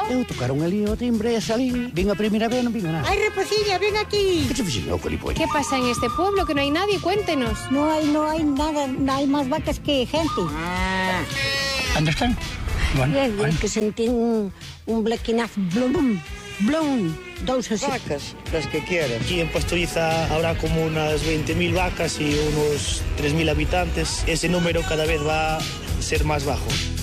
Eu tocaron ali o timbre e salín. Vin a primeira vez, non vino nada. Ai, Reposilla, ven aquí. Que che fixen ao colipollo? ¿Qué pasa en este pueblo? Que no hay nadie, cuéntenos. No hay nada, hay más vacas que gente. Onde están? Bueno, que sentín un blequinazo, blum, dous así. Vacas, las que quieras. Aquí en Pastoriza habrá como unas 20.000 vacas y unos 3.000 habitantes. Ese número cada vez va a ser más bajo.